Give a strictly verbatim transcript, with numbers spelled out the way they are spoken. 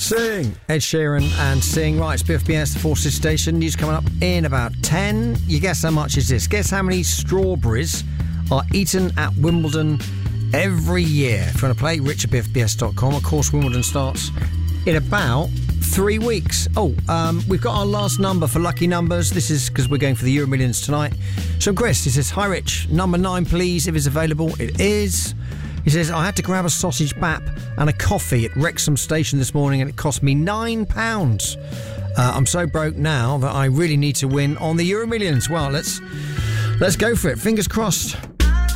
Sing. Ed Sheeran and Sing. Right, it's B F B S, the Forces Station. News coming up in about ten. You guess how much is this? Guess how many strawberries are eaten at Wimbledon every year? If you want to play, rich at b f b s dot com. Of course, Wimbledon starts in about three weeks. Oh, um, we've got our last number for lucky numbers. This is because we're going for the Euro Millions tonight. So Chris, he says, hi Rich, number nine please, if it's available. It is. He says, I had to grab a sausage bap and a coffee at Wrexham Station this morning and it cost me nine pounds. Uh, I'm so broke now that I really need to win on the Euro Millions. Well, let's let's go for it. Fingers crossed.